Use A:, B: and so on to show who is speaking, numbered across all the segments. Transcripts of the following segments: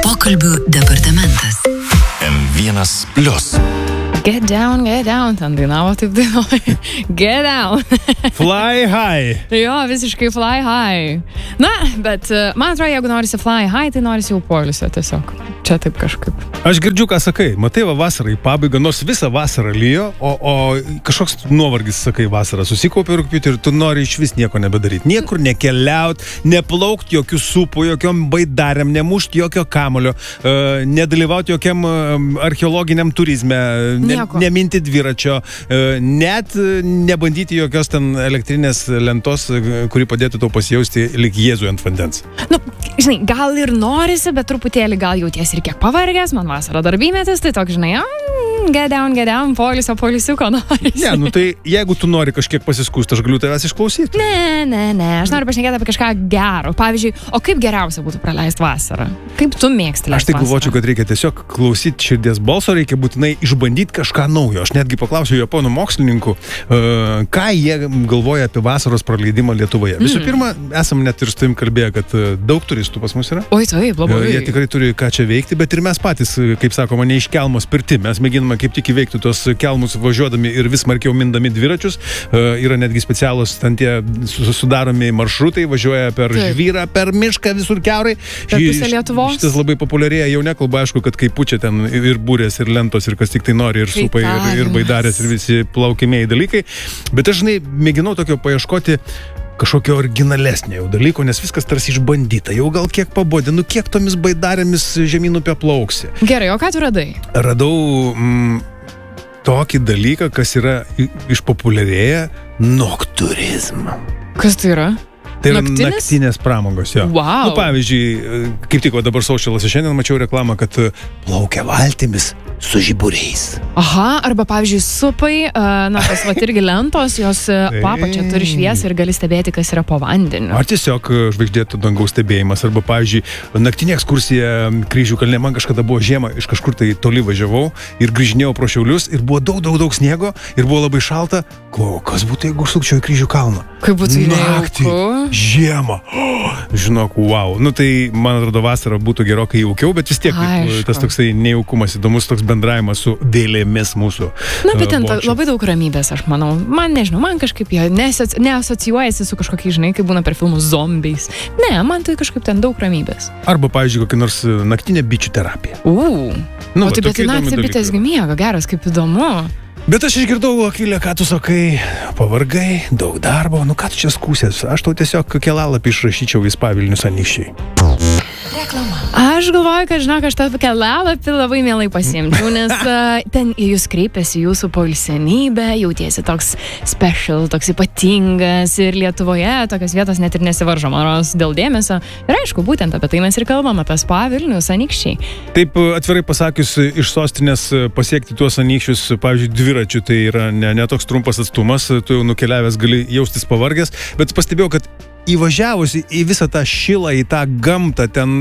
A: Pokalbių departamentas.
B: M1 Plius.
C: Get down, ten dainavo, taip dainuoja. Get down.
D: Fly high.
C: Jo, visiškai fly high. Na, bet man atrodo, jeigu norisi fly high, tai norisi jau poilsio tiesiog. Čia taip kažkaip.
D: Aš girdžiu, ką sakai. Matai, vasarą į pabaigą, nors visą vasarą lyjo, o kažkoks nuovargis, sakai, vasarą susikaupi rugpjūtį ir tu nori iš vis nieko nebedaryti. Niekur nekeliaut, neplaukti jokių supų, jokiom baidarėm, nemušti jokio kamulio, nedalyvauti jokiam archeologiniam turizme, neminti dviračio, net nebandyti jokios ten elektrinės lentos, kuri padėtų tau pasijausti lyg Jėzui ant vandens.
C: Nu, žinai, gal ir norisi, bet truputėlį gal jauties ir kiek pavargęs, man vasarą darbymetis, tai toks, žinai, get down, polisiuko norisi.
D: Ne, nu tai jeigu tu nori kažkiek pasiskūsti, aš galiu tavęs išklausyti.
C: Ne, aš noriu pašnekėti apie kažką gero. Pavyzdžiui, o kaip geriausia būtų praleisti vasarą? Kaip tu mėgsti leisti vasarą?
D: Aš tai galvočiau, kad reikia tiesiog klausyti širdies balso, reikia būtinai išbandyti kažką naujo. Aš netgi paklausiau japonų mokslininkų, ką jie galvoja apie vasaros praleidimą Lietuvoje. Visų pirma, esam net ir su tavim kalbėję, kad daug turistų pas mus yra.
C: Oi, taip, labai.
D: Jie tikrai turi ką čia veikti, bet ir mes patys, kaip sakoma, ne iš kelmos pirti. Mes mėginame kaip tik įveikti tos kelmus važiuodami ir vis smarkiau mindami dviračius. Yra netgi specialūs ten tie sudaromi maršrutai, važiuoja per žvyrą, per mišką visur kiaurai.
C: Per pusę Lietuvos.
D: Šitas labai populiarėja, jau nekalba, aišku, kad kai pučia ten ir būrės, ir lentos, ir kas tik tai nori, ir supai, ir baidarės, ir visi plaukimieji dalykai. Bet aš, žinai, mėginau tokio paieškoti kažkokio originalesnio jau dalyko, nes viskas tarsi išbandyta. Jau gal kiek pabodė, nu kiek tomis baidarėmis žemyn upę plauksi.
C: Gerai, o ką tu radai?
D: Radau tokį dalyką, kas yra išpopuliarėję nokturizmą.
C: Kas tai yra?
D: Tai yra naktinės pramogos, jo.
C: Wow.
D: Nu, pavyzdžiui, kaip tik dabar socialuose šiandien mačiau reklamą, kad plaukia valtimis su žiburiais.
C: Aha, arba pavyzdžiui, supai, tas vat irgi lentos, jos papačia turi šviesą ir gali stebėti, kas yra po vandeniu.
D: Ar tiesiog žvaigždėto dangaus stebėjimas, arba pavyzdžiui, naktinė ekskursija Kryžių kalne. Man kažkada buvo žiema, iš kažkur tai toli važiavau ir grįžinėjau pro Šiaulius ir buvo daug sniego ir buvo labai šalta. Kas būtų, jeigu užsukčiau į Kryžių kalną?
C: Kaip būtų
D: naktį, žiemą. Žinok, wow. Nu tai, man atrodo, vasara būtų gerokai jaukiau, bet vis tiek tas toksai nejaukumas įdomus, toks bendravimas su vėlėmis mūsų.
C: Na, bet ten labai daug ramybės, aš manau. Man nežinau, man kažkaip jie neasocijuojasi su kažkokiais, žinai, kaip būna per filmus zombiais. Ne, man tai kažkaip ten daug ramybės.
D: Arba, pavyzdžiui, kokia nors naktinė bičių terapija.
C: Nu, o tai bet naktį bitės miega, geras, kaip įdomu.
D: Bet aš išgirdau, Akvilė, ką tu sakai, pavargai, daug darbo, nu ką tu čia skūsės, aš tau tiesiog kelalapį išrašyčiau į Spa Vilnius Anykščiai.
C: Reklama. Aš galvoju, kad žinok, aš tą kelalapį labai mielai pasiimčiau, nes ten į jūs kreipiasi jūsų poilsienybė, jautiesi toks special, toks ypatingas ir Lietuvoje tokios vietos net ir nesivaržo manos dėl dėmesio. Ir aišku, būtent apie tai mes ir kalbam, apie Spa Vilnius Anykščiai.
D: Taip, atvirai pasakius, iš sostinės pasiekti tuos Anykščius, pavyzdžiui, dviračių, tai yra ne toks trumpas atstumas, tu jau nukeliavęs gali jaustis pavargęs, bet pastebėjau, kad įvažiavusi į visą tą šilą, į tą gamtą, ten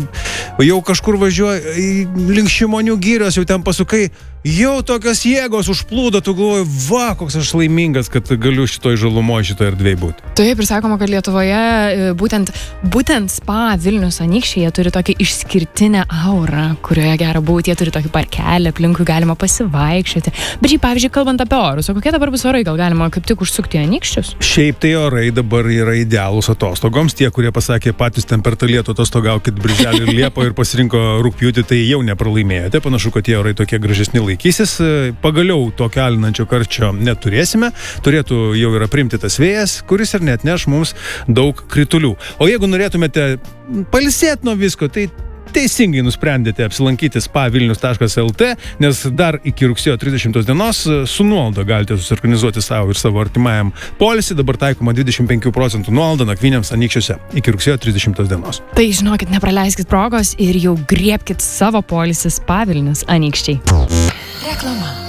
D: jau kažkur važiuoja, link Šimonių girios, jau ten pasukai, jau tokios jėgos užplūdo, tu galvoji, va, koks aš laimingas, kad galiu šitoj žalumoje, šitoj erdvėje būti.
C: Taip, ir sakoma, kad Lietuvoje būtent Spa Vilnius Anykščiai, jie turi tokį išskirtinę aurą, kurioje gera būti, jie turi tokį parkelį, aplinkui galima pasivaikščioti. Bet šiaip, pavyzdžiui, kalbant apie orus, o kokie dabar bus orai, gal galima kaip tik užsukti į Anykščius?
D: Šiaip tai orai dabar yra idealūs atostogoms, tie, kurie pasakė patys ten per tą lietų atostogaukit birželį ir liepą ir pasirinko rugpjūtį, tai jau nepralaimėjote, panašu, kad tie orai tokie gražesni laikysis, pagaliau tokio alinančio karčio neturėsime, turėtų jau yra primti tas vėjas, kuris ir net neš mums daug kritulių. O jeigu norėtumėte pailsėti nuo visko, tai teisingai nusprendėte apsilankyti spavilnius.lt, nes dar iki rugsėjo 30 dienos su nuolaida galite susiorganizuoti savo ir savo artimajam poilsį. Dabar taikoma 25% nuolaida nakvynėms Anykščiuose iki rugsėjo 30 dienos.
C: Tai žinokit, nepraleiskit progos ir jau griebkit savo poilsį Spa Vilnius Anykščiai. Reklama.